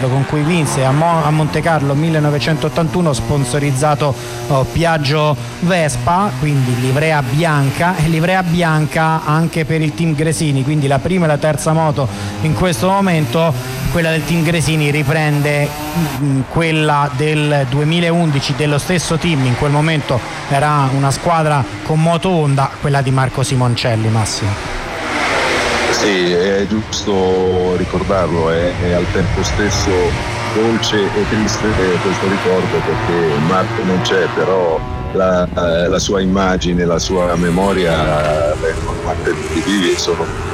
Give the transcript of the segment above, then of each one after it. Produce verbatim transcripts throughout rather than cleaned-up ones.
ricordo con cui vinse a, Mo- a Monte Carlo millenovecentottantuno, sponsorizzato oh, Piaggio Vespa, quindi livrea bianca, e livrea bianca anche per il team Gresini, quindi la prima e la terza moto in questo momento. Quella del team Gresini riprende mh, quella del duemilaundici dello stesso team, in quel momento era una squadra con moto Honda, quella di Marco Simoncelli. Massimo. Sì, è giusto ricordarlo, è, è al tempo stesso dolce e triste questo ricordo, perché Marco non c'è, però la, la sua immagine, la sua memoria vengono mantenuti vivi e sono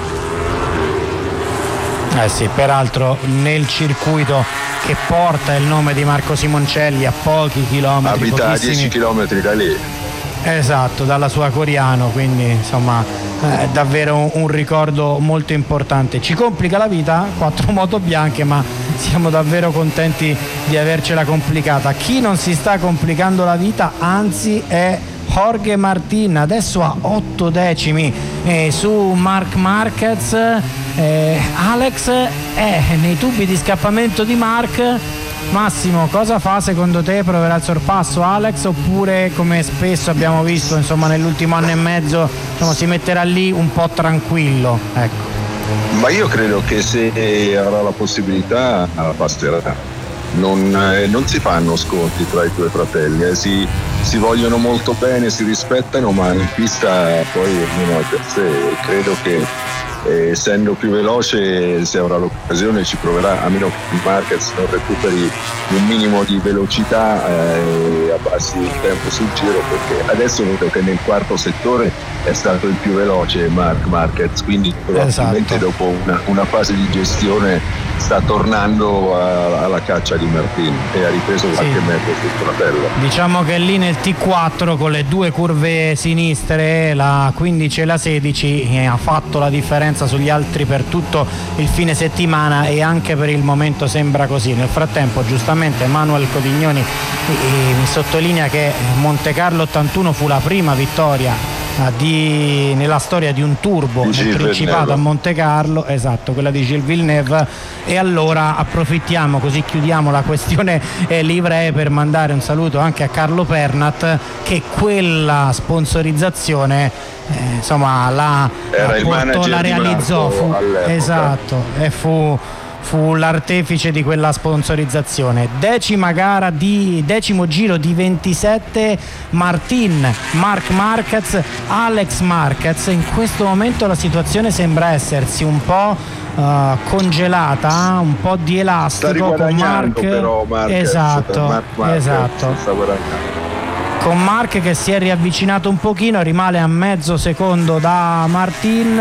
Eh sì, peraltro nel circuito che porta il nome di Marco Simoncelli, a pochi chilometri, abita a pochissimi... dieci chilometri da lì. Esatto, dalla sua Coriano, quindi insomma è davvero un, un ricordo molto importante. Ci complica la vita, quattro moto bianche, ma siamo davvero contenti di avercela complicata. Chi non si sta complicando la vita, anzi, è Jorge Martin, adesso a otto decimi eh, su Marc Marquez. eh, Alex è nei tubi di scappamento di Marc. Massimo, cosa fa secondo te? Proverà il sorpasso Alex, oppure, come spesso abbiamo visto insomma nell'ultimo anno e mezzo, diciamo, si metterà lì un po' tranquillo? Ecco. Ma io credo che se avrà la possibilità passerà. Non, eh, non si fanno sconti tra i tuoi fratelli, eh. si, si vogliono molto bene, si rispettano, ma in pista poi ognuno è per sé. Credo che eh, essendo più veloce, se avrà l'occasione ci proverà, a meno che Marquez non recuperi un minimo di velocità e eh, abbassi il tempo sul giro, perché adesso vedo che nel quarto settore è stato il più veloce Marc Marquez, quindi probabilmente esatto. Dopo una, una fase di gestione sta tornando a, alla caccia di Martin e ha ripreso qualche sì. metro sul fratello. Diciamo che lì nel T quattro, con le due curve sinistre, la quindici e la sedici, eh, ha fatto la differenza sugli altri per tutto il fine settimana, e anche per il momento sembra così. Nel frattempo giustamente Manuel Codignoni eh, mi sottolinea che Monte Carlo ottantuno fu la prima vittoria Di, nella storia di un turbo di nel Principato a Monte Carlo, esatto, quella di Gilles Villeneuve. E allora approfittiamo, così chiudiamo la questione eh, livree, per mandare un saluto anche a Carlo Pernat, che quella sponsorizzazione eh, insomma la, Era la, il portò, la realizzò, fu, esatto, e fu fu l'artefice di quella sponsorizzazione. Decima gara di decimo giro di ventisette, Martin, Marc Marquez, Alex Marquez. In questo momento la situazione sembra essersi un po' uh, congelata, un po' di elastico con Marc, però Marquez, esatto, Marc Marquez esatto. sta guadagnando. Con Marc che si è riavvicinato un pochino, rimane a mezzo secondo da Martin.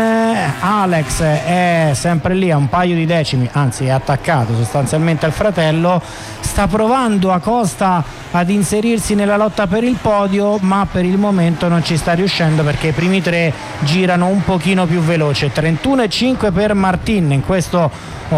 Alex è sempre lì a un paio di decimi, anzi è attaccato sostanzialmente al fratello. Sta provando Acosta ad inserirsi nella lotta per il podio, ma per il momento non ci sta riuscendo, perché i primi tre girano un pochino più veloce. trentuno e cinque per Martin in questo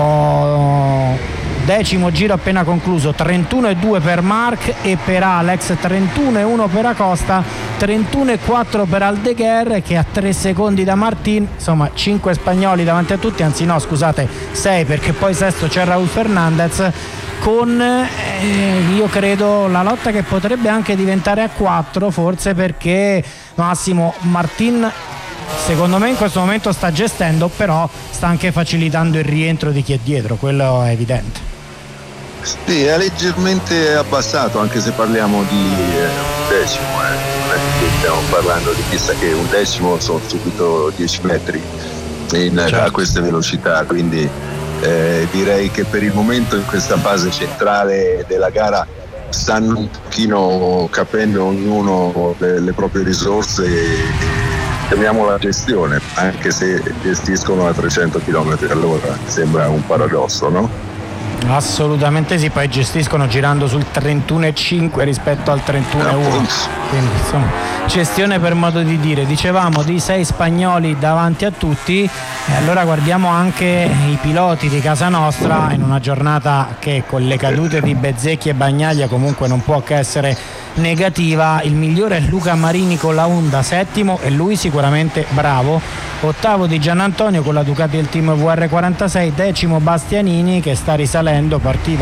oh, decimo giro appena concluso, trentuno e due per Marc, e per Alex trentuno e uno per Acosta, trentuno e quattro per Aldeguer, che a tre secondi da Martin. Insomma, cinque spagnoli davanti a tutti, anzi no, scusate, sei, perché poi sesto c'è Raúl Fernandez, con eh, io credo la lotta che potrebbe anche diventare a quattro, forse, perché Massimo Martin secondo me in questo momento sta gestendo, però sta anche facilitando il rientro di chi è dietro, quello è evidente. Sì, è leggermente abbassato, anche se parliamo di eh, un decimo, eh. Non è che stiamo parlando di chissà che, un decimo sono subito dieci metri in, certo. a queste velocità, quindi eh, direi che per il momento in questa fase centrale della gara stanno un pochino capendo ognuno le, le proprie risorse e chiamiamola gestione, anche se gestiscono a trecento chilometri all'ora, sembra un paradosso, no? Assolutamente sì, poi gestiscono girando sul trentuno e cinque rispetto al trentuno e uno, quindi insomma gestione per modo di dire. Dicevamo di sei spagnoli davanti a tutti, e allora guardiamo anche i piloti di casa nostra in una giornata che con le cadute di Bezzecchi e Bagnaia comunque non può che essere negativa. Il migliore è Luca Marini con la Honda, settimo, e lui sicuramente bravo. Ottavo di Gianantonio con la Ducati del team V R quarantasei, decimo Bastianini che sta risalendo, partiva